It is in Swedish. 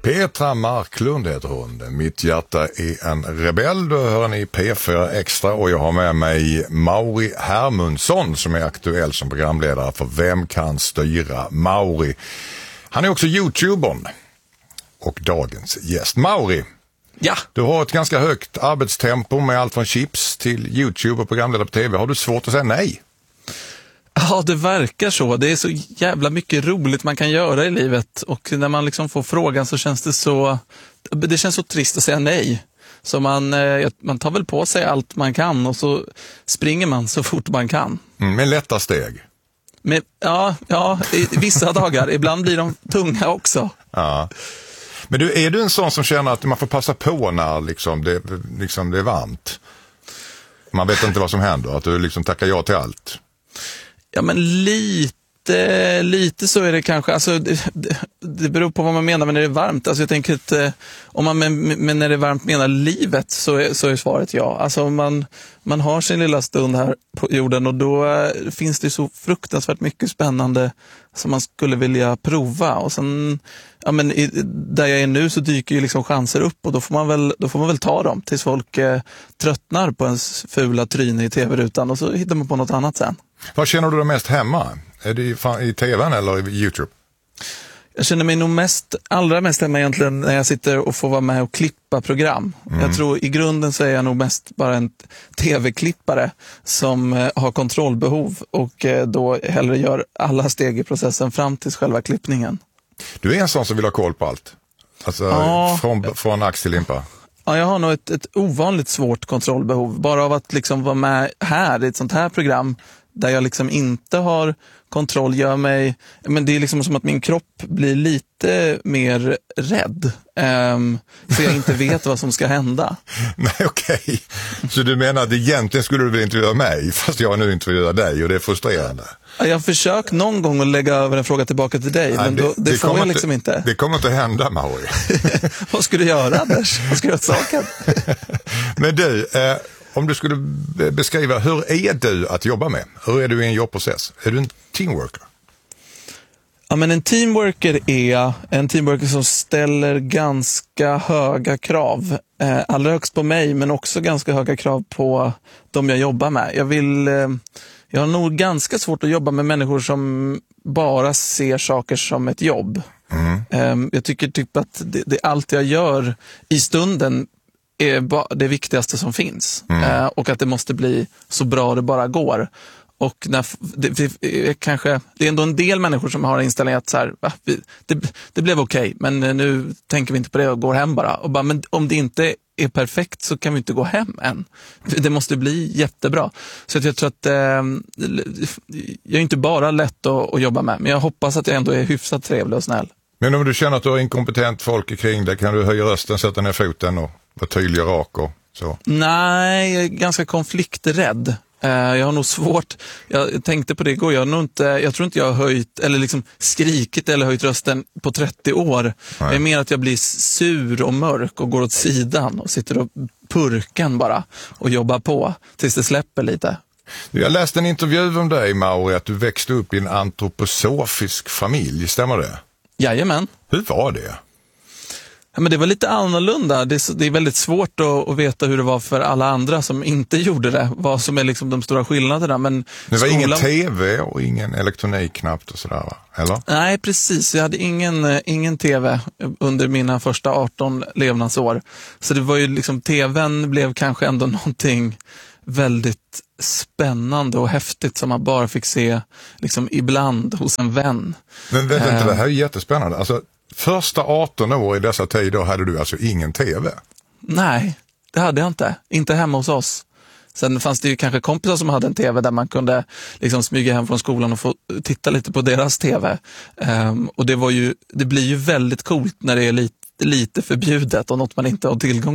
Petra Marklund heter hon. Mitt hjärta är en rebell. Då hör ni P4 Extra och jag har med mig Mauri Hermundsson som är aktuell som programledare för Vem kan styra Mauri. Han är också YouTubern och dagens gäst. Mauri, ja. Du har ett ganska högt arbetstempo med allt från chips till YouTube och programledare på TV. Har du svårt att säga nej? Ja, det verkar så. Det är så jävla mycket roligt man kan göra i livet. Och när man liksom får frågan så känns det känns så trist att säga nej. Så man tar väl på sig allt man kan och så springer man så fort man kan. Med lätta steg. Ja, vissa dagar. Ibland blir de tunga också. Ja. Men är du en sån som känner att man får passa på när det är varmt? Man vet inte vad som händer, att du liksom tackar ja till allt. Ja, men lite så är det kanske. Alltså, det beror på vad man menar med när det är varmt. Alltså, jag tänker att om man med när det är varmt menar livet så är svaret ja. Alltså, man har sin lilla stund här på jorden och då finns det så fruktansvärt mycket spännande som man skulle vilja prova. Och sen, ja, men där jag är nu så dyker ju liksom chanser upp och då får man väl ta dem tills folk tröttnar på ens fula tryne i tv-rutan och så hittar man på något annat sen. Vad känner du dig mest hemma? Är det i tvn eller i YouTube? Jag känner mig nog allra mest hemma egentligen när jag sitter och får vara med och klippa program. Jag tror i grunden så är jag nog mest bara en tv-klippare som har kontrollbehov och då hellre gör alla steg i processen fram till själva klippningen. Du är en sån som vill ha koll på allt? Alltså ja. från ax till limpa? Ja, jag har nog ett ovanligt svårt kontrollbehov. Bara av att liksom vara med här i ett sånt här program där jag liksom inte har kontroll gör mig, men det är liksom som att min kropp blir lite mer rädd. För jag inte vet vad som ska hända. Nej, okej. Så du menar att egentligen skulle du vilja intervjua mig fast jag nu intervjuar dig och det är frustrerande? Jag har försökt någon gång att lägga över en fråga tillbaka till dig. Nej, men det får jag liksom inte. Det kommer inte hända, Mauri. Vad ska du göra, Anders? Vad ska du göra åt saken? Men du, om du skulle beskriva, hur är du att jobba med? Hur är du i en jobbprocess? Är du en teamworker? Ja, men en teamworker är en teamworker som ställer ganska höga krav. Allra högst på mig, men också ganska höga krav på de jag jobbar med. Jag har nog ganska svårt att jobba med människor som bara ser saker som ett jobb. Jag tycker typ att det allt jag gör i stunden är det viktigaste som finns. Och att det måste bli så bra det bara går. Och det är ändå en del människor som har inställningen att så här, det blev okej, men nu tänker vi inte på det och går hem bara. Och bara, men om det inte är perfekt så kan vi inte gå hem än. Det måste bli jättebra. Så att jag tror att jag är inte bara lätt att jobba med, men jag hoppas att jag ändå är hyfsat trevlig och snäll. Men om du känner att du har inkompetent folk kring dig, kan du höja rösten, sätta ner foten och vara tydlig och rak och så? Nej, jag är ganska konflikträdd. Jag har nog svårt, jag tänkte på det igår, jag tror inte jag har höjt eller liksom skrikit eller höjt rösten på 30 år. Nej. Det är mer att jag blir sur och mörk och går åt sidan och sitter och purken bara och jobbar på tills det släpper lite. Jag läste en intervju om dig, Mauri, att du växte upp i en antroposofisk familj, stämmer det? Jajamän. Hur var det? Ja, men det var lite annorlunda. Det är väldigt svårt att veta hur det var för alla andra som inte gjorde det. Vad som är liksom de stora skillnaderna. Men det var ingen tv och ingen elektronik knappt och sådär, va? Eller? Nej, precis. Jag hade ingen tv under mina första 18 levnadsår. Så det var ju liksom, tvn blev kanske ändå någonting väldigt spännande och häftigt som man bara fick se liksom ibland hos en vän. Men vet inte, det här är jättespännande. Alltså, första 18 år i dessa tider hade du alltså ingen tv? Nej, det hade jag inte. Inte hemma hos oss. Sen fanns det ju kanske kompisar som hade en tv där man kunde liksom smyga hem från skolan och få titta lite på deras tv. Och det blir ju väldigt coolt när det är lite förbjudet och något man inte har tillgång